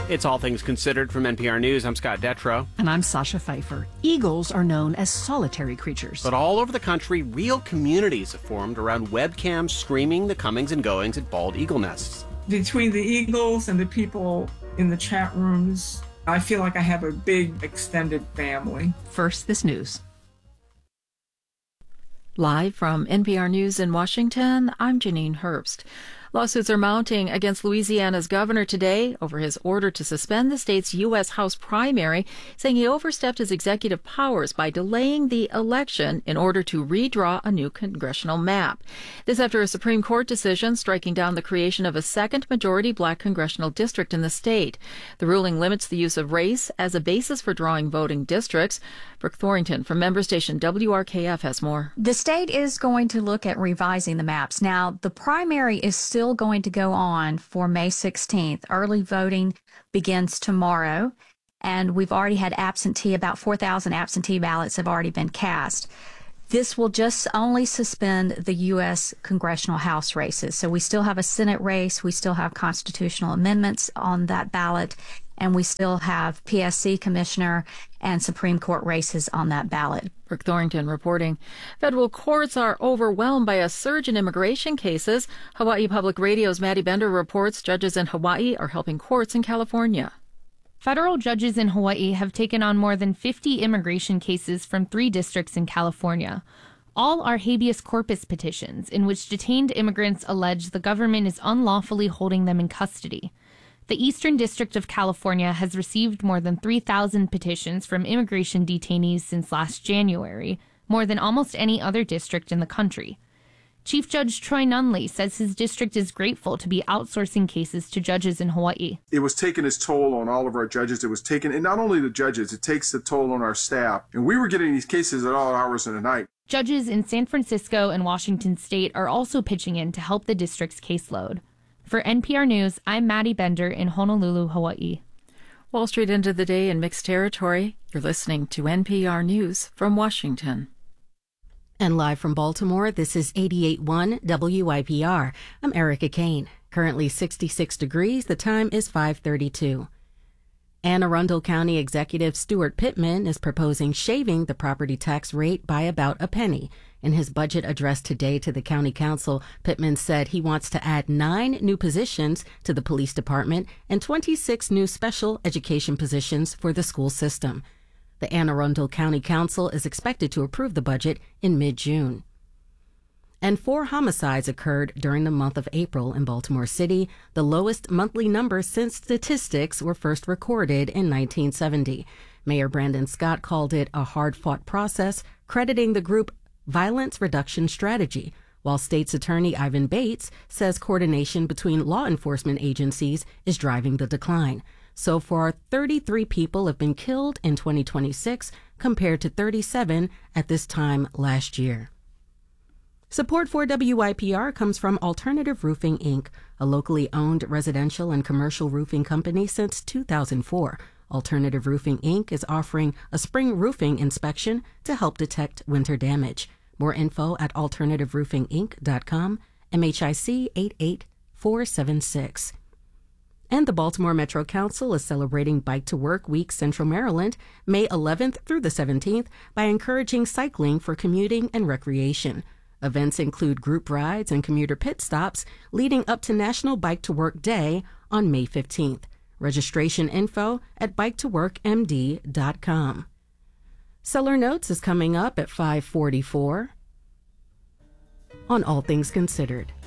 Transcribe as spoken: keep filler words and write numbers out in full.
It's All Things Considered from N P R News. I'm Scott Detrow. And I'm Sasha Pfeiffer. Eagles are known as solitary creatures. But all over the country, real communities have formed around webcams streaming the comings and goings at bald eagle nests. Between the eagles and the people in the chat rooms, I feel like I have a big extended family. First, this news. Live from N P R News in Washington, I'm Janine Herbst. Lawsuits are mounting against Louisiana's governor today over his order to suspend the state's U S House primary, saying he overstepped his executive powers by delaying the election in order to redraw a new congressional map. This after a Supreme Court decision striking down the creation of a second majority black congressional district in the state. The ruling limits the use of race as a basis for drawing voting districts. Brooke Thorrington from member station W R K F has more. The state is going to look at revising the maps. Now, the primary is still going to go on for May sixteenth. Early voting begins tomorrow, and we've already had absentee, about four thousand absentee ballots have already been cast. This will just only suspend the U S congressional House races. So we still have a Senate race, we still have constitutional amendments on that ballot, and we still have P S C commissioner and Supreme Court races on that ballot. Brooke Thorrington reporting. Federal courts are overwhelmed by a surge in immigration cases. Hawaii Public Radio's Maddie Bender reports judges in Hawaii are helping courts in California. Federal judges in Hawaii have taken on more than fifty immigration cases from three districts in California. All are habeas corpus petitions in which detained immigrants allege the government is unlawfully holding them in custody. The Eastern District of California has received more than three thousand petitions from immigration detainees since last January, more than almost any other district in the country. Chief Judge Troy Nunley says his district is grateful to be outsourcing cases to judges in Hawaii. It was taking its toll on all of our judges. It was taking, and not only the judges, it takes the toll on our staff. And we were getting these cases at all hours of the night. Judges in San Francisco and Washington State are also pitching in to help the district's caseload. For N P R News, I'm Maddie Bender in Honolulu, Hawaii. Wall Street ended the day in mixed territory. You're listening to N P R News from Washington. And live from Baltimore, this is eighty-eight point one W I P R. I'm Erica Kane. Currently sixty-six degrees. The time is five thirty-two. Anne Arundel County Executive Stuart Pittman is proposing shaving the property tax rate by about a penny. In his budget address today to the county council, Pittman said he wants to add nine new positions to the police department and twenty-six new special education positions for the school system. The Anne Arundel County Council is expected to approve the budget in mid-June. And four homicides occurred during the month of April in Baltimore City, the lowest monthly number since statistics were first recorded in nineteen seventy. Mayor Brandon Scott called it a hard-fought process, crediting the group Violence Reduction Strategy, while State's Attorney Ivan Bates says coordination between law enforcement agencies is driving the decline. So far, thirty-three people have been killed in twenty twenty-six compared to thirty-seven at this time last year. Support for W I P R comes from Alternative Roofing, Incorporated, a locally owned residential and commercial roofing company since two thousand four. Alternative Roofing, Incorporated is offering a spring roofing inspection to help detect winter damage. More info at alternative roofing inc dot com, M H I C eight eight four seven six. And the Baltimore Metro Council is celebrating Bike to Work Week Central Maryland, May eleventh through the seventeenth, by encouraging cycling for commuting and recreation. Events include group rides and commuter pit stops leading up to National Bike to Work Day on May fifteenth. Registration info at bike to work m d dot com. Seller Notes is coming up at five forty-four on All Things Considered.